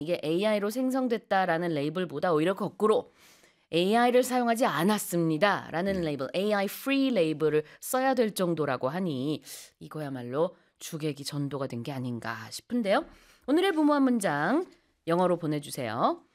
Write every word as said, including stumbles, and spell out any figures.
이게 에이아이로 생성됐다라는 레이블보다 오히려 거꾸로 에이아이를 사용하지 않았습니다라는 네. 레이블, 에이아이 free 레이블을 써야 될 정도라고 하니 이거야말로 주객이 전도가 된 게 아닌가 싶은데요. 오늘의 무모한 문장 영어로 보내주세요.